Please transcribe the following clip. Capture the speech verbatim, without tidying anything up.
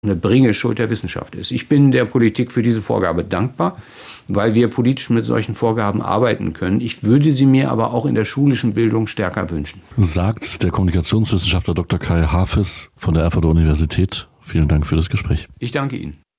eine Bringeschuld der Wissenschaft ist. Ich bin der Politik für diese Vorgabe dankbar, weil wir politisch mit solchen Vorgaben arbeiten können. Ich würde sie mir aber auch in der schulischen Bildung stärker wünschen. Sagt der Kommunikationswissenschaftler Doktor Kai Hafes von der Erfurter Universität. Vielen Dank für das Gespräch. Ich danke Ihnen.